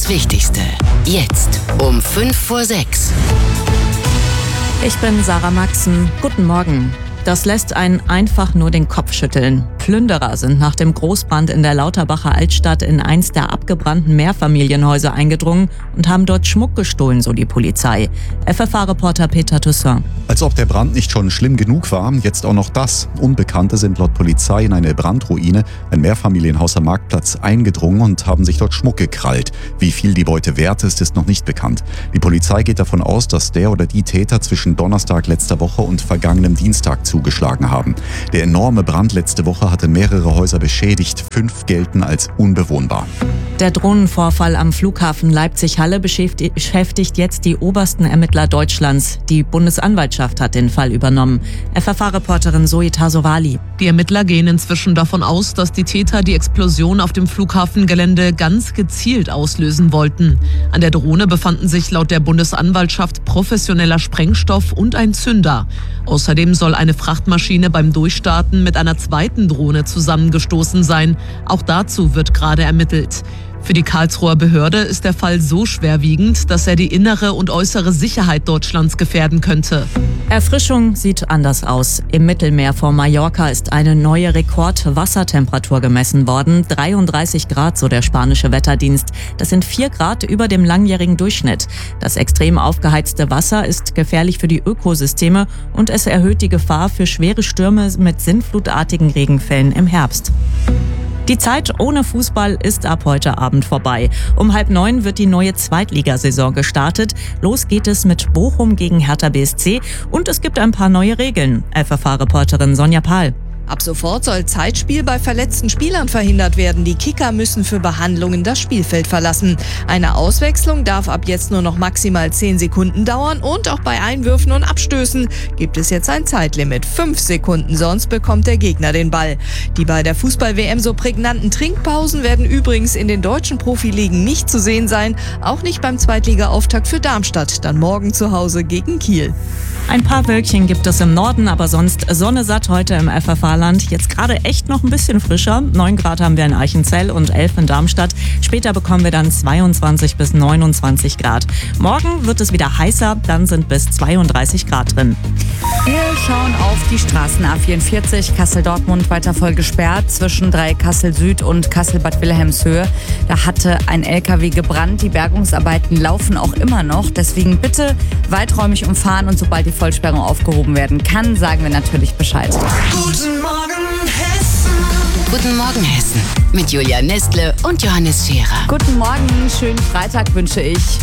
Das Wichtigste. Jetzt um 5:06. Ich bin Sarah Maxen. Guten Morgen. Das lässt einen einfach nur den Kopf schütteln. Plünderer sind nach dem Großbrand in der Lauterbacher Altstadt in eins der abgebrannten Mehrfamilienhäuser eingedrungen und haben dort Schmuck gestohlen, so die Polizei. FFH-Reporter Peter Toussaint. Als ob der Brand nicht schon schlimm genug war, jetzt auch noch das. Unbekannte sind laut Polizei in eine Brandruine, ein Mehrfamilienhaus am Marktplatz, eingedrungen und haben sich dort Schmuck gekrallt. Wie viel die Beute wert ist noch nicht bekannt. Die Polizei geht davon aus, dass der oder die Täter zwischen Donnerstag letzter Woche und vergangenem Dienstag zugeschlagen haben. Der enorme Brand letzte Woche hatte mehrere Häuser beschädigt. 5 gelten als unbewohnbar. Der Drohnenvorfall am Flughafen Leipzig-Halle beschäftigt jetzt die obersten Ermittler Deutschlands. Die Bundesanwaltschaft hat den Fall übernommen. FFH-Reporterin Zoe Tasovali. Die Ermittler gehen inzwischen davon aus, dass die Täter die Explosion auf dem Flughafengelände ganz gezielt auslösen wollten. An der Drohne befanden sich laut der Bundesanwaltschaft professioneller Sprengstoff und ein Zünder. Außerdem soll eine Frachtmaschine beim Durchstarten mit einer zweiten Drohne zusammengestoßen sein. Auch dazu wird gerade ermittelt. Für die Karlsruher Behörde ist der Fall so schwerwiegend, dass er die innere und äußere Sicherheit Deutschlands gefährden könnte. Erfrischung sieht anders aus. Im Mittelmeer vor Mallorca ist eine neue Rekordwassertemperatur gemessen worden. 33 Grad, so der spanische Wetterdienst. Das sind 4 Grad über dem langjährigen Durchschnitt. Das extrem aufgeheizte Wasser ist gefährlich für die Ökosysteme und es erhöht die Gefahr für schwere Stürme mit sinnflutartigen Regenfällen im Herbst. Die Zeit ohne Fußball ist ab heute Abend vorbei. Um 8:30 wird die neue Zweitligasaison gestartet. Los geht es mit Bochum gegen Hertha BSC und es gibt ein paar neue Regeln. FFH-Reporterin Sonja Pahl. Ab sofort soll Zeitspiel bei verletzten Spielern verhindert werden. Die Kicker müssen für Behandlungen das Spielfeld verlassen. Eine Auswechslung darf ab jetzt nur noch maximal 10 Sekunden dauern und auch bei Einwürfen und Abstößen gibt es jetzt ein Zeitlimit. 5 Sekunden, sonst bekommt der Gegner den Ball. Die bei der Fußball-WM so prägnanten Trinkpausen werden übrigens in den deutschen Profiligen nicht zu sehen sein. Auch nicht beim Zweitliga-Auftakt für Darmstadt, dann morgen zu Hause gegen Kiel. Ein paar Wölkchen gibt es im Norden, aber sonst Sonne satt heute im FFH-Land. Jetzt gerade echt noch ein bisschen frischer. 9 Grad haben wir in Eichenzell und 11 in Darmstadt. Später bekommen wir dann 22 bis 29 Grad. Morgen wird es wieder heißer, dann sind bis 32 Grad drin. Wir schauen auf die Straßen A44, Kassel-Dortmund weiter voll gesperrt, zwischen Kassel-Süd und Kassel-Bad Wilhelmshöhe. Da hatte ein LKW gebrannt, die Bergungsarbeiten laufen auch immer noch. Deswegen bitte weiträumig umfahren und sobald die Vollsperrung aufgehoben werden kann, sagen wir natürlich Bescheid. Guten Morgen Hessen. Guten Morgen Hessen. Mit Julia Nestle und Johannes Scherer. Guten Morgen, schönen Freitag wünsche ich.